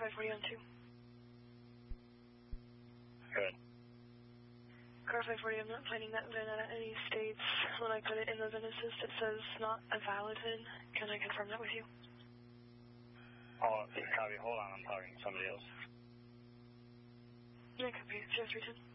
540 on 2. Good. Car 540, I'm not finding that VIN at any states. When I put it in the VIN assist, it says not a valid VIN. Can I confirm that with you? Oh, copy. Hold on, I'm talking to somebody else. Yeah, copy. 0310.